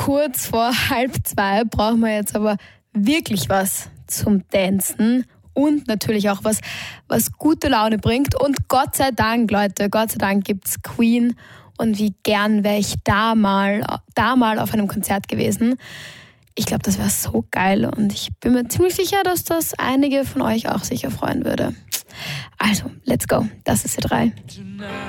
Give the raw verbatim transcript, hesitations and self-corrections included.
kurz vor halb zwei brauchen wir jetzt aber wirklich was zum Dancen und natürlich auch was, was gute Laune bringt. Und Gott sei Dank, Leute, Gott sei Dank gibt's Queen. Und wie gern wäre ich da mal, da mal auf einem Konzert gewesen. Ich glaube, das wäre so geil und ich bin mir ziemlich sicher, dass das einige von euch auch sicher freuen würde. Also, let's go. Das ist die drei.